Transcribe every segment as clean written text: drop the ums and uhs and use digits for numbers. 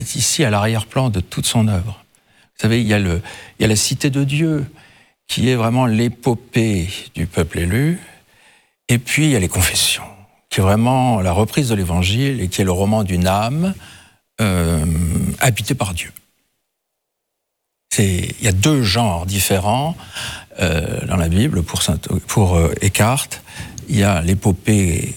est ici à l'arrière-plan de toute son œuvre. Vous savez, il y a la cité de Dieu, qui est vraiment l'épopée du peuple élu, et puis il y a les confessions, qui est vraiment la reprise de l'Évangile, et qui est le roman d'une âme habitée par Dieu. Il y a deux genres différents dans la Bible pour Eckhart. Il y a l'épopée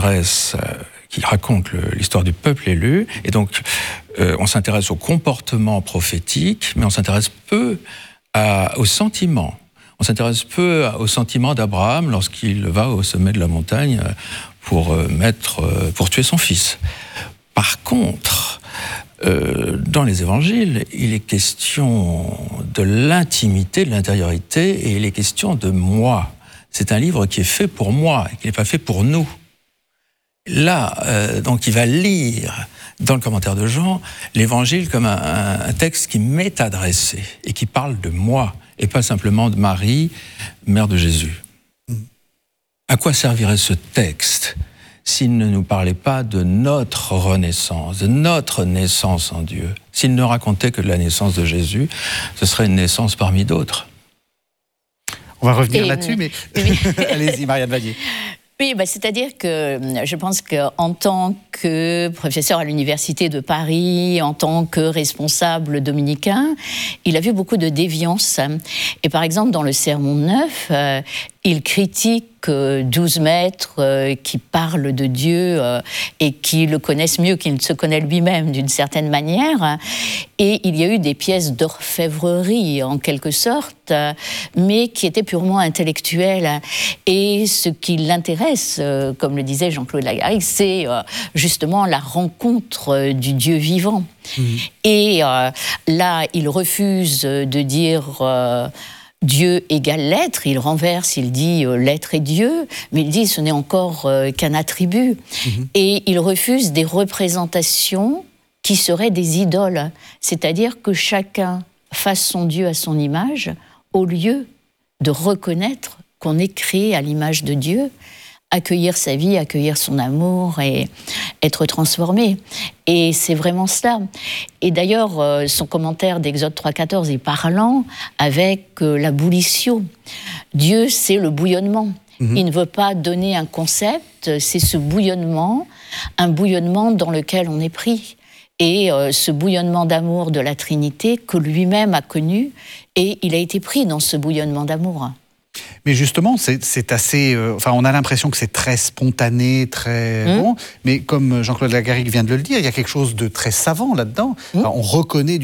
qui raconte l'histoire du peuple élu, et donc on s'intéresse au comportement prophétique, mais on s'intéresse peu aux sentiments. On s'intéresse peu aux sentiments d'Abraham lorsqu'il va au sommet de la montagne pour tuer son fils. Par contre, dans les évangiles, il est question de l'intimité, de l'intériorité, et il est question de moi. C'est un livre qui est fait pour moi, et qui n'est pas fait pour nous. Là, donc, il va lire, dans le commentaire de Jean, l'évangile comme un texte qui m'est adressé, et qui parle de moi, et pas simplement de Marie, mère de Jésus. À quoi servirait ce texte s'il ne nous parlait pas de notre renaissance, de notre naissance en Dieu? S'il ne racontait que de la naissance de Jésus, ce serait une naissance parmi d'autres. On va revenir là-dessus, mais allez-y, Marianne Vallier. Oui, c'est-à-dire que je pense qu'en tant que professeur à l'Université de Paris, en tant que responsable dominicain, il a vu beaucoup de déviance. Et par exemple, dans le Sermon 9, il critique 12 maîtres qui parlent de Dieu et qui le connaissent mieux qu'il ne se connaît lui-même d'une certaine manière. Et il y a eu des pièces d'orfèvrerie, en quelque sorte, mais qui étaient purement intellectuelles. Et ce qui l'intéresse, comme le disait Jean-Claude Lagarrigue, c'est justement la rencontre du Dieu vivant. Et là, il refuse de dire... Dieu égale l'être, il renverse, il dit l'être est Dieu, mais il dit ce n'est encore qu'un attribut. Et il refuse des représentations qui seraient des idoles, c'est-à-dire que chacun fasse son Dieu à son image, au lieu de reconnaître qu'on est créé à l'image de Dieu, accueillir sa vie, accueillir son amour et être transformé. Et c'est vraiment cela. Et d'ailleurs, son commentaire d'Exode 3,14 est parlant avec la boulisio. Dieu, c'est le bouillonnement. Il ne veut pas donner un concept, c'est ce bouillonnement, un bouillonnement dans lequel on est pris. Et ce bouillonnement d'amour de la Trinité que lui-même a connu, et il a été pris dans ce bouillonnement d'amour. Mais justement, c'est assez... on a l'impression que c'est très spontané, très bon, mais comme Jean-Claude Lagarrigue vient de le dire, il y a quelque chose de très savant là-dedans. On reconnaît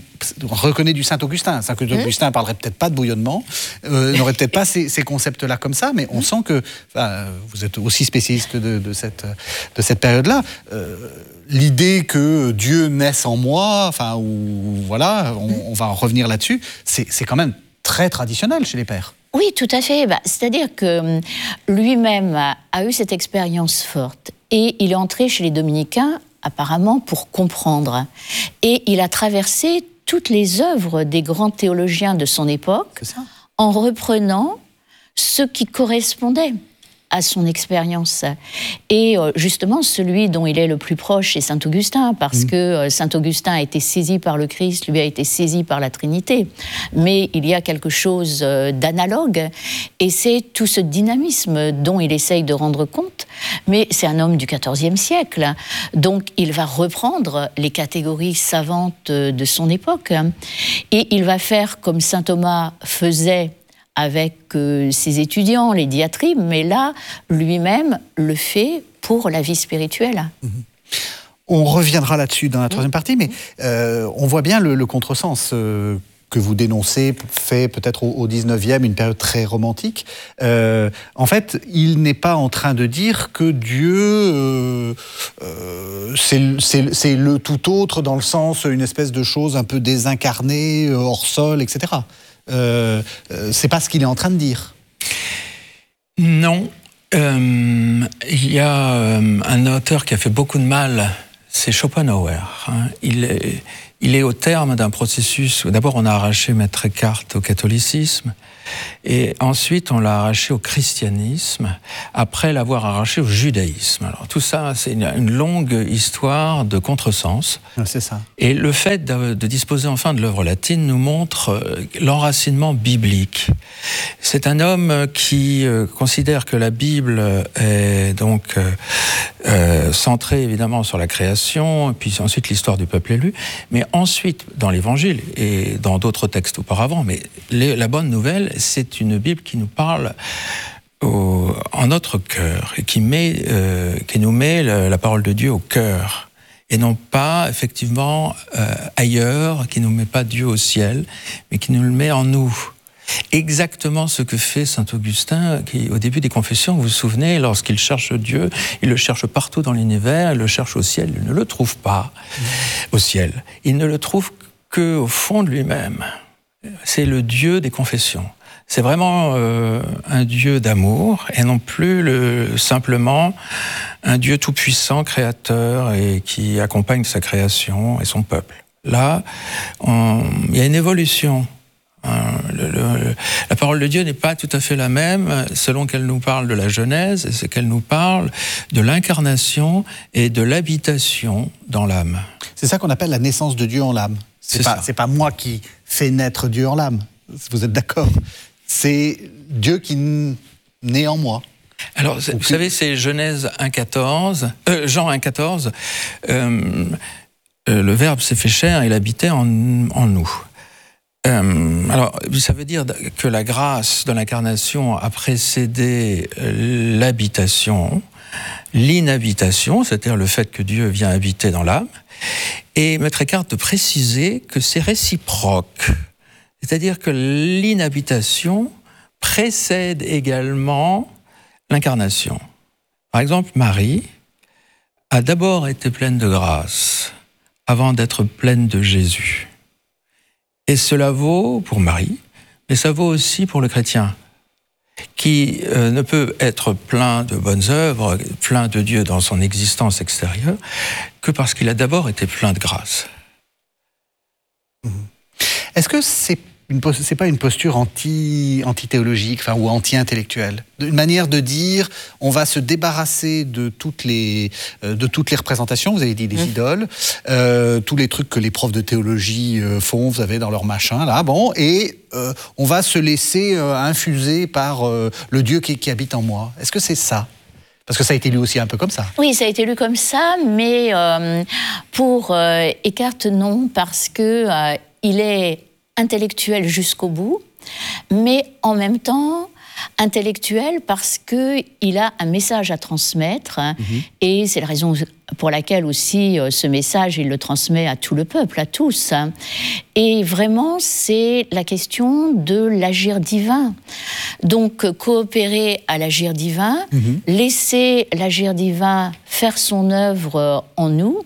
du Saint-Augustin. Saint-Augustin ne parlerait peut-être pas de bouillonnement, n'aurait peut-être pas ces concepts-là comme ça, mais on sent que vous êtes aussi spécialiste de cette période-là. L'idée que Dieu naisse en moi, on va en revenir là-dessus, c'est quand même très traditionnel chez les pères. Oui, tout à fait. C'est-à-dire que lui-même a eu cette expérience forte et il est entré chez les dominicains apparemment pour comprendre. Et il a traversé toutes les œuvres des grands théologiens de son époque en reprenant ce qui correspondait à son expérience. Et justement, celui dont il est le plus proche, c'est Saint-Augustin, parce que Saint-Augustin a été saisi par le Christ, lui a été saisi par la Trinité. Mais il y a quelque chose d'analogue, et c'est tout ce dynamisme dont il essaye de rendre compte. Mais c'est un homme du XIVe siècle, donc il va reprendre les catégories savantes de son époque, et il va faire comme saint Thomas faisait avec ses étudiants, les diatribes, mais là, lui-même le fait pour la vie spirituelle. On reviendra là-dessus dans la troisième partie, mais on voit bien le contresens que vous dénoncez, fait peut-être au 19e, une période très romantique. En fait, il n'est pas en train de dire que Dieu, c'est le tout autre, dans le sens, une espèce de chose un peu désincarnée, hors sol, etc. C'est pas ce qu'il est en train de dire. Non. Il y a un auteur qui a fait beaucoup de mal c'est Schopenhauer. Il est au terme d'un processus. D'abord, on a arraché Maître Eckhart au catholicisme, et ensuite on l'a arraché au christianisme, après l'avoir arraché au judaïsme. Alors tout ça, c'est une longue histoire de contresens. C'est ça. Et le fait de disposer enfin de l'œuvre latine nous montre l'enracinement biblique. C'est un homme qui considère que la Bible est donc centrée évidemment sur la création, puis ensuite l'histoire du peuple élu, mais ensuite dans l'Évangile et dans d'autres textes auparavant. Mais la bonne nouvelle, c'est une Bible qui nous parle en notre cœur et qui nous met la parole de Dieu au cœur. Et non pas, effectivement, ailleurs, qui ne nous met pas Dieu au ciel, mais qui nous le met en nous. Exactement ce que fait saint Augustin, qui, au début des Confessions, vous vous souvenez, lorsqu'il cherche Dieu, il le cherche partout dans l'univers, il le cherche au ciel, il ne le trouve pas au ciel. Il ne le trouve qu'au fond de lui-même. C'est le Dieu des Confessions. C'est vraiment un Dieu d'amour et non plus simplement un Dieu tout-puissant, créateur et qui accompagne sa création et son peuple. Là, il y a une évolution. La parole de Dieu n'est pas tout à fait la même selon qu'elle nous parle de la Genèse, et c'est qu'elle nous parle de l'incarnation et de l'habitation dans l'âme. C'est ça qu'on appelle la naissance de Dieu en l'âme. C'est pas moi qui fais naître Dieu en l'âme. Vous êtes d'accord? C'est Dieu qui naît en moi. Alors, vous savez, c'est Genèse 1,14, Jean 1,14. Le Verbe s'est fait chair, il habitait en nous. Alors, ça veut dire que la grâce de l'incarnation a précédé l'habitation, l'inhabitation, c'est-à-dire le fait que Dieu vient habiter dans l'âme. Et Maître Eckhart de préciser que c'est réciproque. C'est-à-dire que l'inhabitation précède également l'incarnation. Par exemple, Marie a d'abord été pleine de grâce avant d'être pleine de Jésus. Et cela vaut pour Marie, mais ça vaut aussi pour le chrétien, qui ne peut être plein de bonnes œuvres, plein de Dieu dans son existence extérieure, que parce qu'il a d'abord été plein de grâce. Est-ce que c'est pas une posture anti-théologique, ou anti-intellectuelle? Une manière de dire, on va se débarrasser de toutes les représentations, vous avez dit des idoles, tous les trucs que les profs de théologie font, vous avez dans leur machin, là, bon, et on va se laisser infuser par le Dieu qui habite en moi. Est-ce que c'est ça? Parce que ça a été lu aussi un peu comme ça. Oui, ça a été lu comme ça, mais pour Eckhart, non, parce que il est intellectuel jusqu'au bout, mais en même temps intellectuel parce qu'il a un message à transmettre, et c'est la raison pour laquelle aussi ce message, il le transmet à tout le peuple, à tous. Et vraiment, c'est la question de l'agir divin. Donc, coopérer à l'agir divin, laisser l'agir divin faire son œuvre en nous,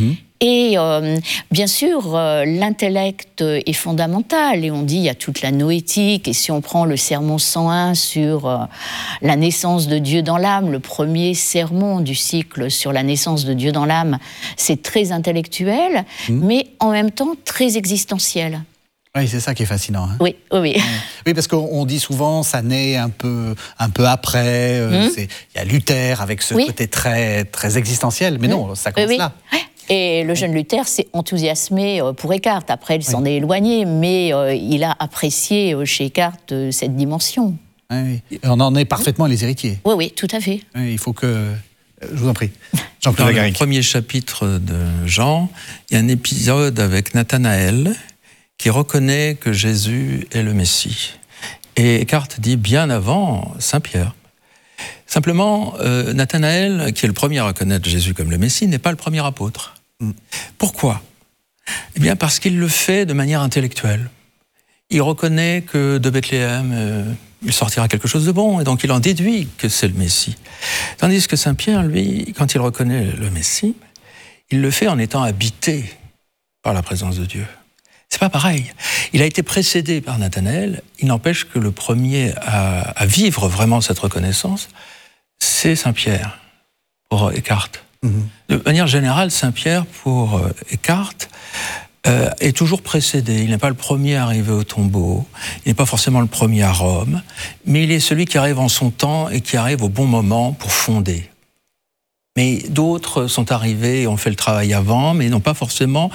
et bien sûr, l'intellect est fondamental, et on dit il y a toute la noétique, et si on prend le sermon 101 sur la naissance de Dieu dans l'âme, le premier sermon du cycle sur la naissance de Dieu dans l'âme, c'est très intellectuel, mais en même temps très existentiel. Oui, c'est ça qui est fascinant. Hein. Oui. Oui, parce qu'on dit souvent, ça naît un peu après, il y a Luther avec ce côté très, très existentiel, mais non, ça commence là. Et le jeune Luther s'est enthousiasmé pour Eckhart. Après, il s'en est éloigné, mais il a apprécié chez Eckhart cette dimension. Oui. On en est parfaitement les héritiers. Oui, tout à fait. Oui, il faut que... Je vous en prie. Dans le premier chapitre de Jean, il y a un épisode avec Nathanaël qui reconnaît que Jésus est le Messie. Et Eckhart dit bien avant Saint-Pierre. Simplement, Nathanaël, qui est le premier à reconnaître Jésus comme le Messie, n'est pas le premier apôtre. Pourquoi? Eh bien, parce qu'il le fait de manière intellectuelle. Il reconnaît que de Bethléem, il sortira quelque chose de bon, et donc il en déduit que c'est le Messie. Tandis que Saint-Pierre, lui, quand il reconnaît le Messie, il le fait en étant habité par la présence de Dieu. C'est pas pareil. Il a été précédé par Nathanaël. Il n'empêche que le premier à vivre vraiment cette reconnaissance, c'est Saint-Pierre, pour Eckhart. De manière générale, Saint-Pierre, pour Eckhart, est toujours précédé. Il n'est pas le premier arrivé au tombeau, il n'est pas forcément le premier à Rome, mais il est celui qui arrive en son temps et qui arrive au bon moment pour fonder. Mais d'autres sont arrivés et ont fait le travail avant, mais n'ont pas forcément